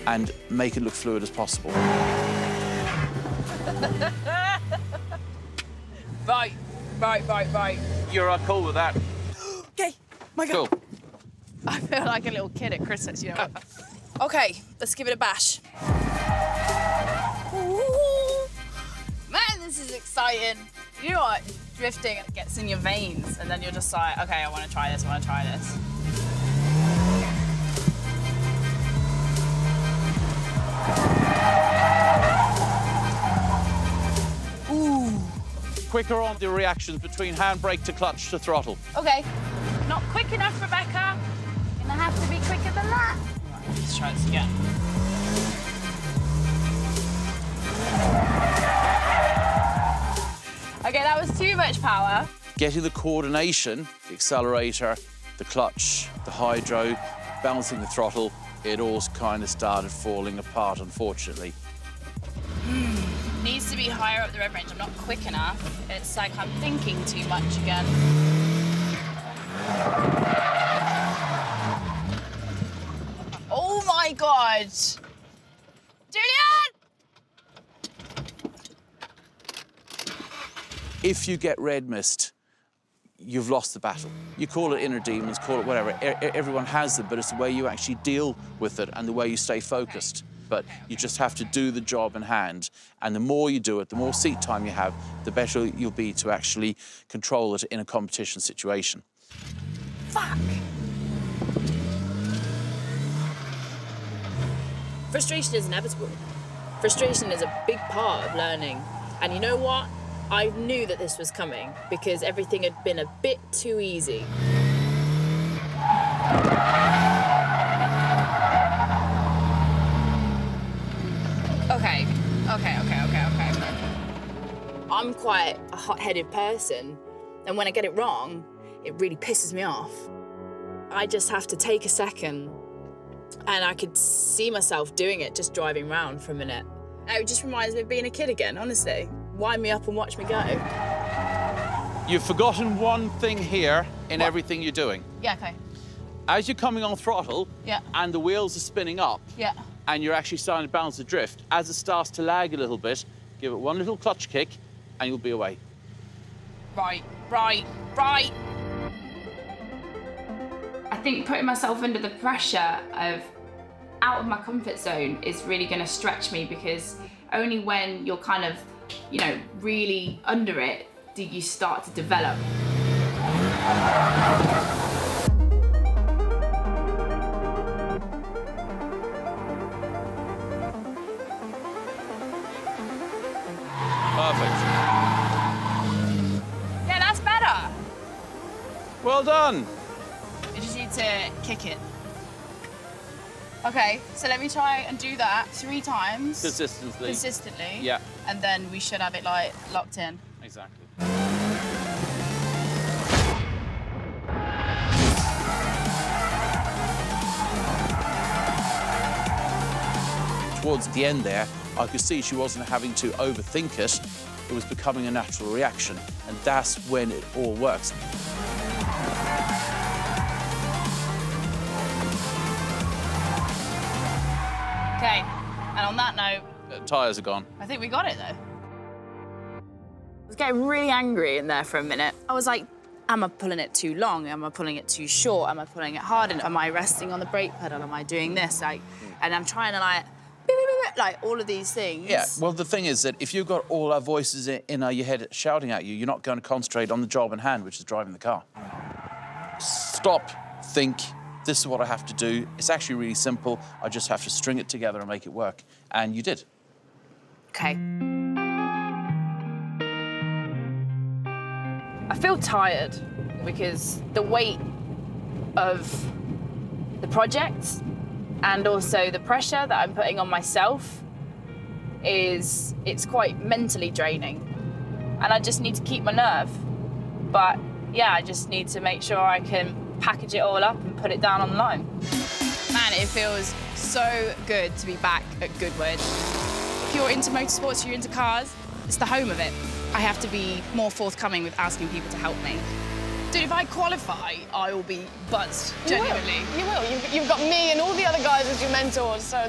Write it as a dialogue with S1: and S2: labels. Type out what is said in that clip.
S1: and make it look fluid as possible.
S2: Right.
S1: You're cool with that?
S2: Okay, my God.
S1: Cool.
S2: I feel like a little kid at Christmas, you know. Okay, let's give it a bash. Ooh. Man, this is exciting. You know what? Drifting, it gets in your veins, and then you're just like, okay, I want to try this. Ooh.
S1: Quicker on the reactions between handbrake to clutch to throttle.
S2: Okay. Not quick enough, Rebecca. Gonna have to be quicker than that. Right, let's try this again. Okay, that was too much power.
S1: Getting the coordination, the accelerator, the clutch, the hydro, balancing the throttle, it all kind of started falling apart, unfortunately.
S2: Needs to be higher up the rev range. I'm not quick enough. It's like I'm thinking too much again. Oh my God! Julian!
S1: If you get red mist, you've lost the battle. You call it inner demons, call it whatever. Everyone has them, but it's the way you actually deal with it and the way you stay focused. But you just have to do the job in hand. And the more you do it, the more seat time you have, the better you'll be to actually control it in a competition situation.
S2: Fuck!
S3: Frustration is inevitable. Frustration is a big part of learning. And you know what? I knew that this was coming because everything had been a bit too easy.
S2: Okay.
S3: I'm quite a hot-headed person, and when I get it wrong, it really pisses me off. I just have to take a second, and I could see myself doing it just driving around for a minute. It just reminds me of being a kid again, honestly. Wind me up and watch me go.
S1: You've forgotten one thing here in
S2: What?
S1: everything you're doing.
S2: Yeah, okay.
S1: As you're coming on throttle,
S2: Yeah.
S1: and the wheels are spinning up,
S2: Yeah.
S1: and you're actually starting to balance the drift, as it starts to lag a little bit, give it one little clutch kick, and you'll be away.
S2: Right.
S4: I think putting myself under the pressure of out of my comfort zone is really going to stretch me, because only when you're kind of, you know, really under it do you start to develop.
S1: Perfect.
S2: Yeah, that's better.
S1: Well done.
S2: I just need to kick it. Okay, so let me try and do that 3 times. Consistently.
S1: Yeah.
S2: And then we should have it, like, locked in.
S1: Exactly. Towards the end there, I could see she wasn't having to overthink it. It was becoming a natural reaction, and that's when it all works.
S2: Okay, and on that note,
S1: Tyres are gone.
S2: I think we got it, though.
S3: I was getting really angry in there for a minute. I was like, am I pulling it too long? Am I pulling it too short? Am I pulling it hard? Am I resting on the brake pedal? Am I doing this? Like, and I'm trying to like all of these things.
S1: Yeah, well, the thing is that if you've got all our voices in your head shouting at you, you're not going to concentrate on the job in hand, which is driving the car. Stop, think, this is what I have to do. It's actually really simple. I just have to string it together and make it work. And you did.
S3: Okay. I feel tired because the weight of the project and also the pressure that I'm putting on myself it's quite mentally draining. And I just need to keep my nerve. But yeah, I just need to make sure I can package it all up and put it down on the line.
S2: Man, it feels so good to be back at Goodwood. If you're into motorsports, you're into cars, it's the home of it. I have to be more forthcoming with asking people to help me. Dude, if I qualify, I will be buzzed, genuinely.
S5: You will. You've got me and all the other guys as your mentors, so